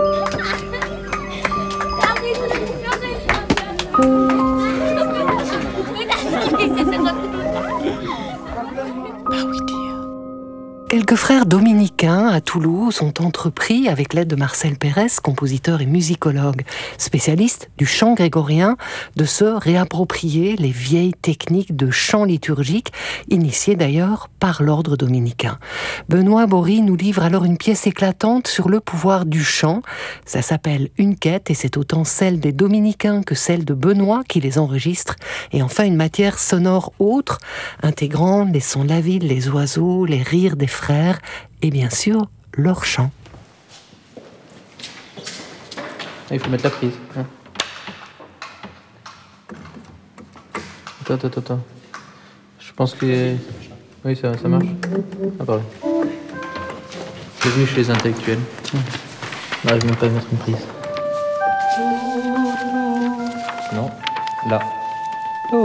Quelques frères dominicains à Toulouse ont entrepris, avec l'aide de Marcel Pérez, compositeur et musicologue, spécialiste du chant grégorien, de se réapproprier les vieilles techniques de chant liturgique, initiées d'ailleurs par l'ordre dominicain. Benoît Bory nous livre alors une pièce éclatante sur le pouvoir du chant. Ça s'appelle Une quête et c'est autant celle des dominicains que celle de Benoît qui les enregistre. Et enfin une matière sonore autre, intégrant les sons de la ville, les oiseaux, les rires des frères et bien sûr leur chant. Il faut mettre la prise. Attends. Je pense que... Oui, ça marche. Ah, pardon. J'ai vu chez les intellectuels. J'arrive même pas à mettre une prise. Non, là.